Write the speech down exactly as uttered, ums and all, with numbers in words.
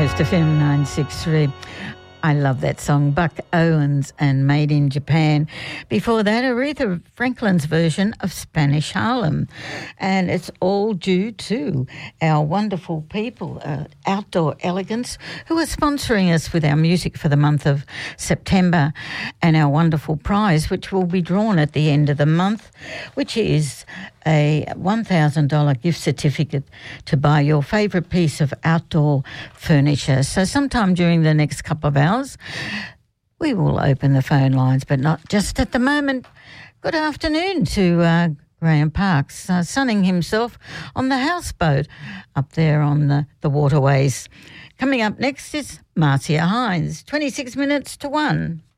Coast F M nine six three. I love that song, Buck Owens and Made in Japan. Before that, Aretha Franklin's version of Spanish Harlem. And it's all due to our wonderful people, uh, Outdoor Elegance, who are sponsoring us with our music for the month of September, and our wonderful prize, which will be drawn at the end of the month, which is a one thousand dollars gift certificate to buy your favourite piece of outdoor furniture. So sometime during the next couple of hours, we will open the phone lines, but not just at the moment. Good afternoon to uh, Graham Parks, uh, sunning himself on the houseboat up there on the, the waterways. Coming up next is Marcia Hines, twenty-six minutes to one.